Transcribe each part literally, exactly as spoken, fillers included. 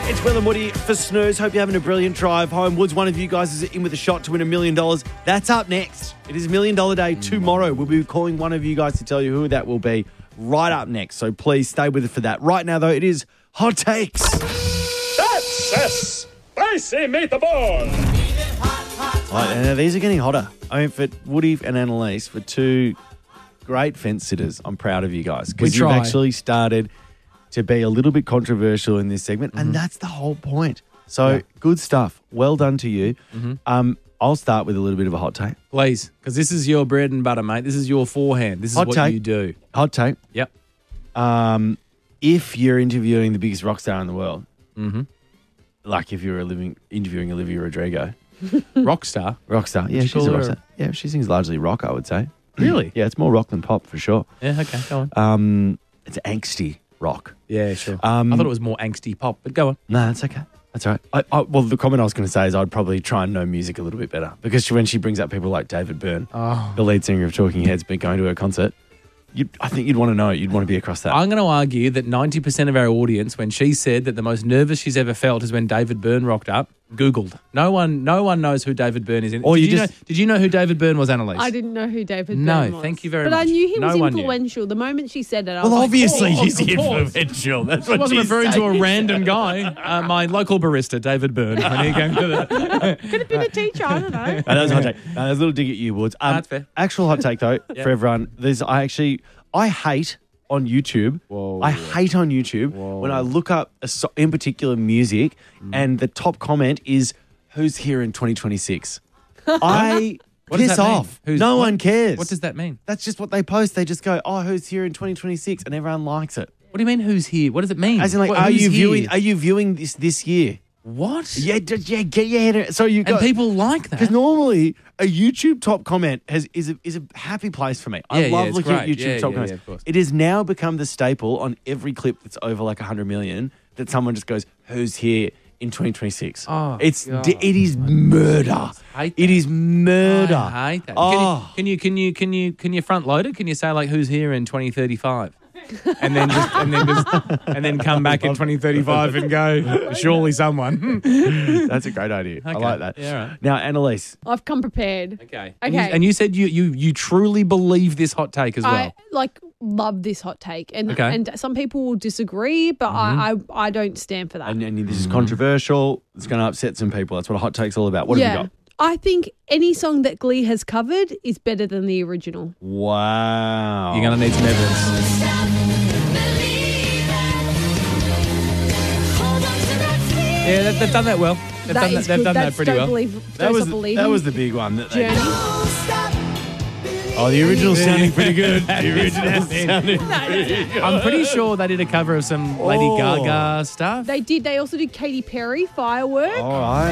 It's Will and Woody for Snooze. Hope you're having a brilliant drive home. Woods, one of you guys is in with a shot to win a million dollars. That's up next. It is Million Dollar Day tomorrow. We'll be calling one of you guys to tell you who that will be right up next. So please stay with us for that. Right now, though, it is Hot Takes. That's a spicy meatball. Right, and now these are getting hotter. I mean, for Woody and Annalise, for two great fence sitters, I'm proud of you guys. Because you've actually started to be a little bit controversial in this segment, mm-hmm. and that's the whole point. So, yeah. Good stuff. Well done to you. Mm-hmm. Um, I'll start with a little bit of a hot take. Please, because this is your bread and butter, mate. This is your forehand. This is hot what take. you do. Hot take. Yep. Um, if you're interviewing the biggest rock star in the world, mm-hmm. like if you were living, interviewing Olivia Rodrigo. Rock star? Rock star. Yeah, she's a rock star. Yeah, she sings largely rock, I would say. Really? Yeah, it's more rock than pop for sure. Yeah, okay, go on. Um, it's angsty rock. Yeah, sure. Um, I thought it was more angsty pop, but go on. No, that's okay. That's all right. I, I, well, the comment I was going to say is I'd probably try and know music a little bit better because she, when she brings up people like David Byrne, oh. the lead singer of Talking Heads, been going to her concert, you'd, I think you'd want to know. You'd want to be across that. I'm going to argue that ninety percent of our audience, when she said that the most nervous she's ever felt is when David Byrne rocked up, Googled. No one no one knows who David Byrne is. In. Or did, you you just, know, did you know who David Byrne was, Annalise? I didn't know who David Byrne no, was. No, thank you very but much. But I knew he no was one influential. Knew. The moment she said it, I well, was obviously like, oh, he's influential. That's what I wasn't she's referring saying. to a random guy. Uh, my local barista, David Byrne. When he came to the... Could have been a teacher, I don't know. No, that was a hot take. No, that was a little dig at you, Woods. Um, That's fair. Actual hot take, though, Yep. for everyone. There's, I actually, I hate on YouTube. Whoa. I hate on YouTube Whoa. when I look up, a so, in particular, music, Mm. and the top comment is, who's here in twenty twenty-six? I What does piss that mean? off. Who's- no what- one cares. What does that mean? That's just what they post. They just go, oh, who's here in twenty twenty-six? And everyone likes it. What do you mean, who's here? What does it mean? As in, like, What, are who's you here? viewing? Are you viewing this this year? What? Yeah, d- yeah, get your head. in- So you go. And people like that. Because normally a YouTube top comment has is a, is a happy place for me. I Yeah, yeah, love it's looking at great. YouTube Yeah, top yeah, comments. yeah, of course. It has now become the staple on every clip that's over like one hundred million that someone just goes, who's here in twenty twenty-six? Oh, it's God. d- it is murder. I hate that. It is murder. I hate that. Oh. Can you can you can you can you front load it? Can you say like who's here in twenty thirty-five? And then just and then just and then come back in twenty thirty-five and go, surely someone. That's a great idea. I Okay. like that. Yeah, right. Now, Annalise. I've come prepared. Okay. And you, Okay. and you said you you you truly believe this hot take as well. I like love this hot take, and Okay. and some people will disagree, but I, I I don't stand for that. And, and this is controversial. It's going to upset some people. That's what a hot take's all about. What yeah, have you got? I think any song that Glee has covered is better than the original. Wow. You're going to need some evidence. Yeah, they, they've done that well. They've That done that, is they've good. done That's that pretty don't well. Believe, That don't was, Stop the, Believing. that was the big one. That they Journey. did. Oh, the original's sounding pretty good. The original's sounding pretty good. I'm pretty sure they did a cover of some Lady Oh. Gaga stuff. They did. They also did Katy Perry, Firework. All right.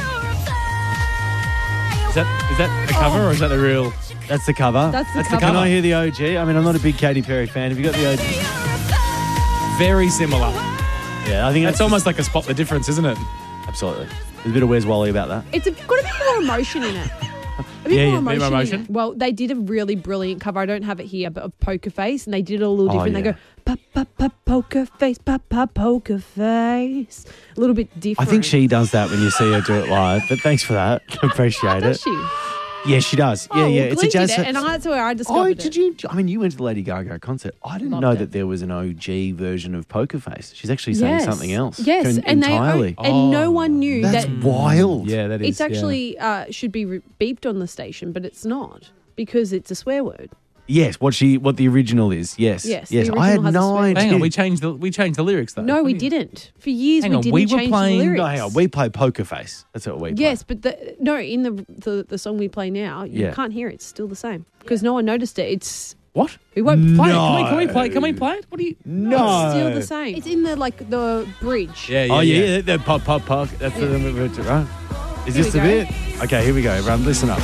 Is that is that a cover or is that the real? That's the cover. That's the That's the cover. Can I hear the O G? I mean, I'm not a big Katy Perry fan. Have you got the O G? Very similar. Yeah, I think It's that's almost like a spot the difference, isn't it? absolutely. There's a bit of Where's Wally about that. It's a, got a bit more emotion in it. A bit Yeah, more yeah, bit emotion. more in emotion. it. Well, they did a really brilliant cover. I don't have it here, but of Poker Face, and they did it a little Oh, different. yeah. They go pa pa pa poker face, pa pa poker face. A little bit I different. think she does that when you see her do it live, but thanks for that. Appreciate does it. she? Yeah, she does. Yeah, Oh, yeah. well, It's Glee a jazz. did it, and I, that's where I discovered Oh, it. did you? I mean, you went to the Lady Gaga concert. I didn't Loved know it. that there was an O G version of Poker Face. She's actually saying Yes. something else. Yes, en- and entirely. they and no one knew That's that wild. Yeah, that is. it's actually uh, should be re- beeped on the station, but it's not because it's a swear word. Yes, what she, what the original is. Yes, Yes, the yes. I had original has a no swear word. idea. Hang on, we changed the we changed the lyrics though. No, What we do you- didn't. For years, Hang we on, didn't we were change playing- the lyrics. No, hang on. We play Poker Face. That's what we play. Yes, but the, no, in the, the the song we play now, you Yeah. can't hear it. It's still the same because no one noticed it. It's What? we won't play No. it. Can we, can we play? Can we play it? What do you? No. It's still the same. It's in the like the bridge. Yeah, yeah, Oh, yeah, yeah. yeah. The pop, pop, pop. That's the right. Is Here this we the go. bit? Okay, here we go. Everyone, listen up.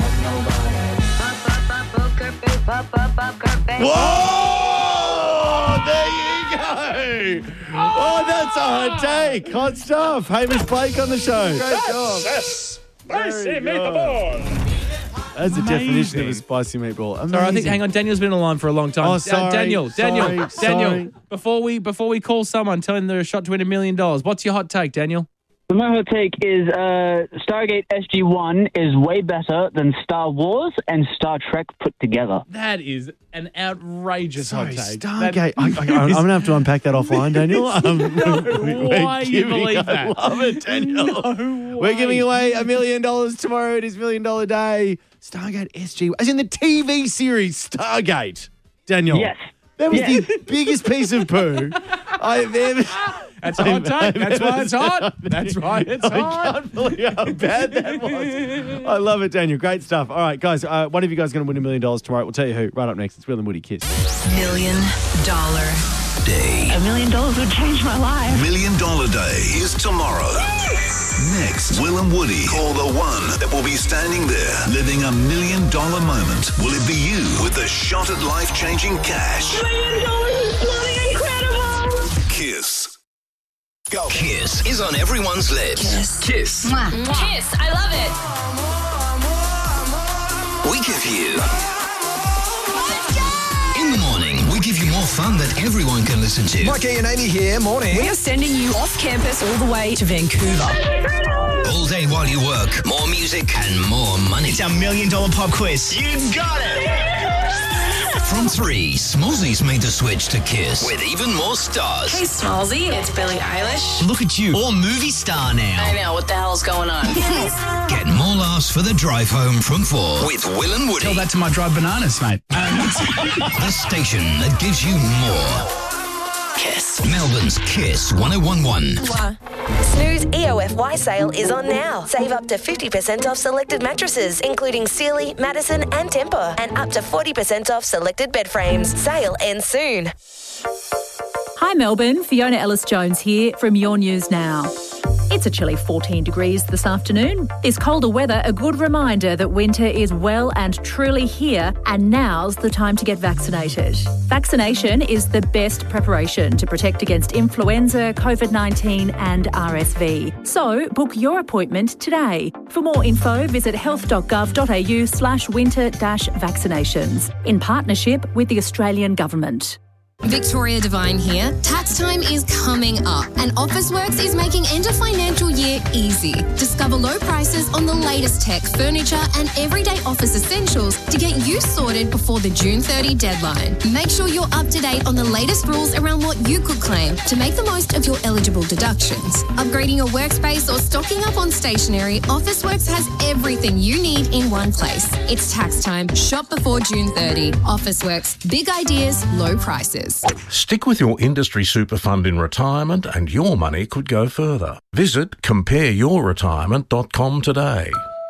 Whoa! There you go. Oh, that's a hot take. Hot stuff. Hamish Blake on the show. Great job. That's a spicy Very good. meatball. That's the definition of a Amazing. spicy meatball. Amazing. Sorry, I think. Hang on, Daniel's been on the line for a long time. Oh, Uh, sorry, Daniel, Daniel, sorry, Daniel. sorry. Before we before we call someone, tell them they're a shot to win a million dollars. What's your hot take, Daniel? So my hot take is uh, Stargate S G one is way better than Star Wars and Star Trek put together. That is an outrageous Sorry, hot take. Stargate. That I, I, I'm going to have to unpack that offline, Daniel. Um, why you believe I that. love it, Daniel. No We're giving way. away a million dollars tomorrow. It is Million Dollar Day. Stargate S G, as in the T V series Stargate. Daniel. Yes. That was Yes. the biggest piece of poo I've ever... That's a hot take. That's why it's hot. That's why it's I hot. can't believe how bad that was. I love it, Daniel. Great stuff. All right, guys, uh, one of you guys is going to win a million dollars tomorrow. We'll tell you who. Right up next, it's Will and Woody Kiss. Million Dollar Day. A million dollars would change my life. Million Dollar Day is tomorrow. Next, Will and Woody call the one that will be standing there living a million dollar moment. Will it be you with the shot at life-changing cash? A million dollars is bloody incredible. Kiss. Go. Kiss is on everyone's lips. Kiss. Kiss. Kiss, I love it. We give you... In the morning, we give you more fun that everyone can listen to. Mikey and Amy here, morning. We are sending you off campus all the way to Vancouver. All day while you work, more music and more money. It's our million dollar pop quiz. You got it. From three, Smallzy's made the switch to Kiss with even more stars. Hey, Smallzy, it's Billie Eilish. Look at you, all movie star now. I know, what the hell's going on? Get more laughs for the drive home from four with Will and Woody. Tell that to my dried bananas, mate. The station that gives you more. Kiss. Melbourne's Kiss one oh one one. Snooze E O F Y sale is on now. Save up to fifty percent off selected mattresses, including Sealy, Madison and Tempur, and up to forty percent off selected bed frames. Sale ends soon. Hi Melbourne, Fiona Ellis-Jones here from Your News Now. It's a chilly fourteen degrees this afternoon. This colder weather, a good reminder that winter is well and truly here, and now's the time to get vaccinated. Vaccination is the best preparation to protect against influenza, COVID nineteen and R S V. So book your appointment today. For more info, visit health.gov.au slash winter dash vaccinations in partnership with the Australian Government. Victoria Devine here. Tax time is coming up and Officeworks is making end of financial year easy. Discover low prices on the latest tech, furniture and everyday office essentials to get you sorted before the June thirtieth deadline. Make sure you're up to date on the latest rules around what you could claim to make the most of your eligible deductions. Upgrading your workspace or stocking up on stationery, Officeworks has everything you need in one place. It's tax time. Shop before June thirtieth. Officeworks. Big ideas, low prices. Stick with your industry super fund in retirement and your money could go further. Visit compare your retirement dot com today.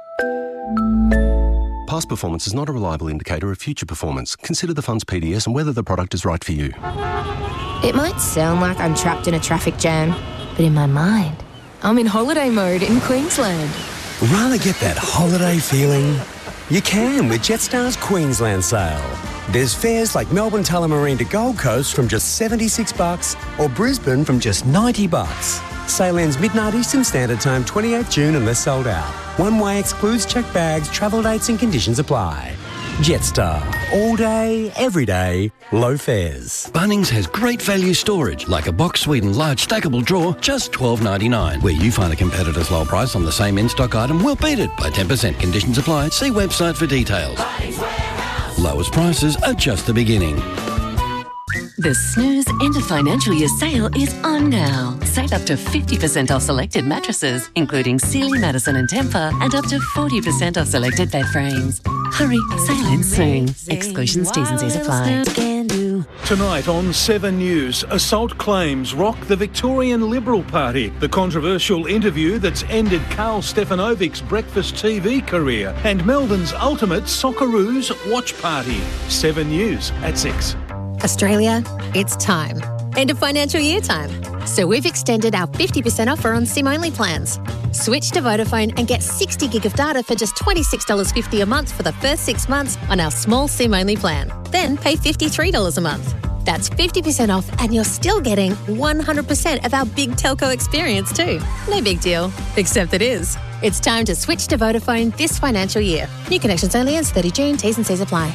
Past performance is not a reliable indicator of future performance. Consider the fund's P D S and whether the product is right for you. It might sound like I'm trapped in a traffic jam, but in my mind, I'm in holiday mode in Queensland. Rather get that holiday feeling? You can with Jetstar's Queensland sale. There's fares like Melbourne Tullamarine to Gold Coast from just seventy-six bucks or Brisbane from just ninety bucks. Sale ends midnight Eastern Standard Time, twenty-eighth June unless sold out. One way excludes checked bags, travel dates and conditions apply. Jetstar. All day, every day, low fares. Bunnings has great value storage, like a box Sweden large stackable drawer, just twelve ninety-nine. Where you find a competitor's low price on the same in-stock item, we'll beat it by ten percent. Conditions apply. See website for details. Lowest prices are just the beginning. The Snooze End of Financial Year sale is on now. Save up to fifty percent off selected mattresses, including Sealy, Madison and Tempur, and up to forty percent off selected bed frames. Hurry, sale ends soon. Exclusions, T's and C's apply. Tonight on Seven News, assault claims rock the Victorian Liberal Party, the controversial interview that's ended Carl Stefanovic's breakfast T V career, and Melbourne's ultimate Socceroos watch party. Seven News at six. Australia, it's time. End of financial year time. So we've extended our fifty percent offer on SIM-only plans. Switch to Vodafone and get sixty gig of data for just twenty-six dollars fifty a month for the first six months on our small SIM-only plan. Then pay fifty-three dollars a month. That's fifty percent off and you're still getting one hundred percent of our big telco experience too. No big deal, except it is. It's time to switch to Vodafone this financial year. New connections only ends thirtieth of June. T's and C's apply.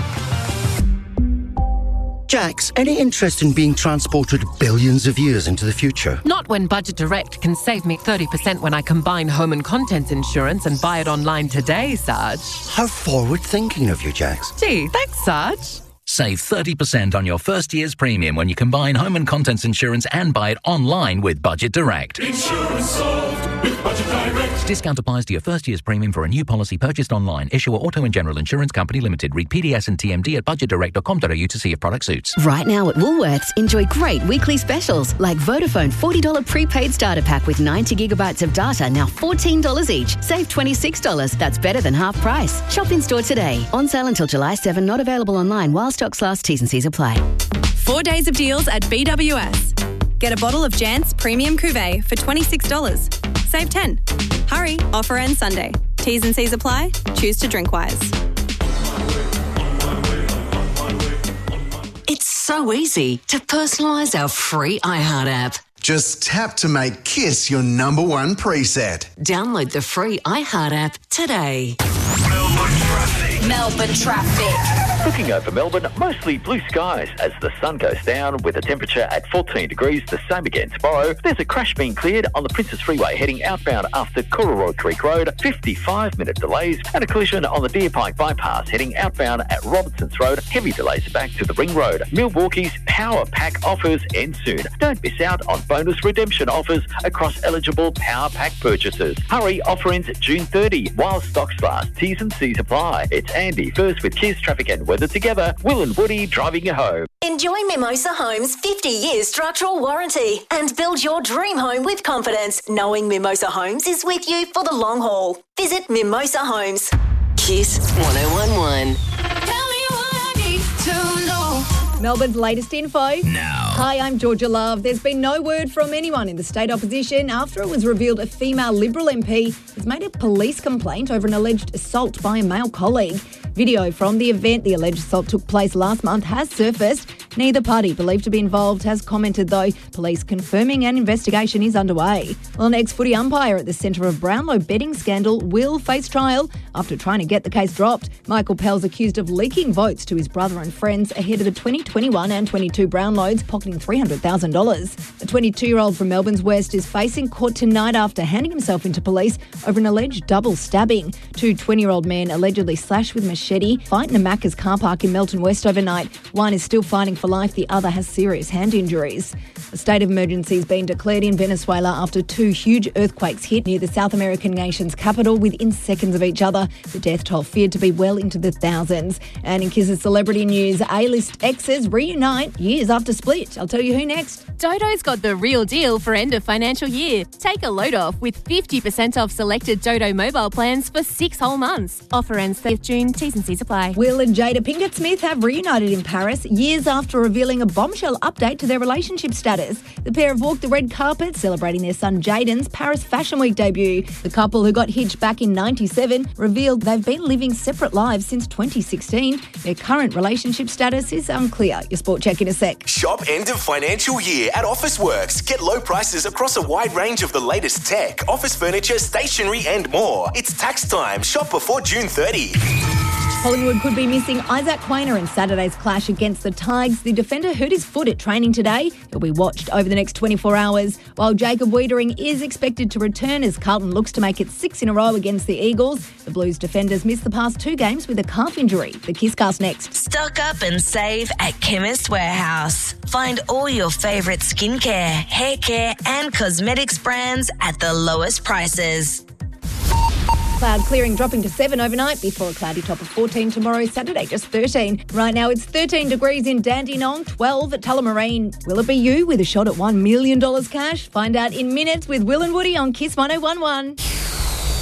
Jax, any interest in being transported billions of years into the future? Not when Budget Direct can save me thirty percent when I combine home and contents insurance and buy it online today, Sarge. How forward-thinking of you, Jax. Gee, thanks, Sarge. Save thirty percent on your first year's premium when you combine home and contents insurance and buy it online with Budget Direct. Insurance solved with Budget Direct. Discount applies to your first year's premium for a new policy purchased online. Issuer Auto and General Insurance Company Limited. Read P D S and T M D at budget direct dot com dot a u to see if product suits. Right now at Woolworths, enjoy great weekly specials like Vodafone forty dollars prepaid starter pack with ninety gigabytes of data, now fourteen dollars each. Save twenty-six dollars. That's better than half price. Shop in store today. On sale until July seventh. Not available online while stocks last. T's and C's apply. Four days of deals at B W S. Get a bottle of Jant's Premium Cuvée for twenty-six dollars. Save ten. Hurry, offer ends Sunday. T's and C's apply. Choose to drink wise. It's so easy to personalise our free iHeart app. Just tap to make Kiss your number one preset. Download the free iHeart app today. Melbourne traffic. Melbourne traffic. Looking over Melbourne, mostly blue skies as the sun goes down with a temperature at fourteen degrees, the same again tomorrow. There's a crash being cleared on the Princess Freeway heading outbound after Cooroy Creek Road, fifty-five minute delays, and a collision on the Deer Pike Bypass heading outbound at Robertson's Road. Heavy delays back to the Ring Road. Milwaukee's Power Pack offers end soon. Don't miss out on bonus redemption offers across eligible Power Pack purchases. Hurry, offer ends June thirtieth while stocks last. T's and C's apply. It's Andy first with Kiss Traffic and Weather together. Will and Woody driving you home. Enjoy Mimosa Homes' fifty year structural warranty and build your dream home with confidence, knowing Mimosa Homes is with you for the long haul. Visit Mimosa Homes. Kiss one oh one one. Tell me what I need to know. Melbourne's latest info. Now. Hi, I'm Georgia Love. There's been no word from anyone in the state opposition after it was revealed a female Liberal M P has made a police complaint over an alleged assault by a male colleague. Video from the event the alleged assault took place last month has surfaced. Neither party believed to be involved has commented, though, police confirming an investigation is underway. Well, an ex-footy umpire at the centre of Brownlow betting scandal will face trial after trying to get the case dropped. Michael Pell's accused of leaking votes to his brother and friends ahead of the twenty twenty-one and twenty-two Brownlows, pocketing three hundred thousand dollars. The twenty-two-year-old from Melbourne's West is facing court tonight after handing himself into police over an alleged double stabbing. Two twenty-year-old men allegedly slashed with machete, fight in a Macca's car park in Melton West overnight. One is still fighting for life, the other has serious hand injuries. A state of emergency has been declared in Venezuela after two huge earthquakes hit near the South American nation's capital within seconds of each other. The death toll feared to be well into the thousands. And in Kiss's celebrity news, A-list exes reunite years after split. I'll tell you who next. Dodo's got the real deal for end of financial year. Take a load off with fifty percent off selected Dodo mobile plans for six whole months. Offer ends thirtieth of June. T's and C's apply. Will and Jada Pinkett Smith have reunited in Paris years after revealing a bombshell update to their relationship status. The pair have walked the red carpet celebrating their son Jaden's Paris Fashion Week debut. The couple, who got hitched back in ninety-seven, revealed they've been living separate lives since twenty sixteen. Their current relationship status is unclear. Your sport check in a sec. Shop end of financial year at Officeworks. Get low prices across a wide range of the latest tech, office furniture, stationery and more. It's tax time. Shop before June thirtieth. Collingwood could be missing Isaac Quaynor in Saturday's clash against the Tigers. The defender hurt his foot at training today. He'll be watched over the next twenty-four hours, while Jacob Wiedering is expected to return as Carlton looks to make it six in a row against the Eagles. The Blues defenders missed the past two games with a calf injury. The Kisscast next. Stock up and save at Chemist Warehouse. Find all your favourite skincare, hair care and cosmetics brands at the lowest prices. Cloud clearing, dropping to seven overnight before a cloudy top of fourteen tomorrow. Saturday, just thirteen. Right now, it's thirteen degrees in Dandenong, twelve at Tullamarine. Will it be you with a shot at one million dollars cash? Find out in minutes with Will and Woody on Kiss one oh one one.